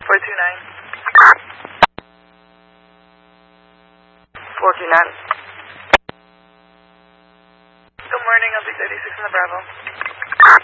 429. Good morning, LB 36 in the Bravo.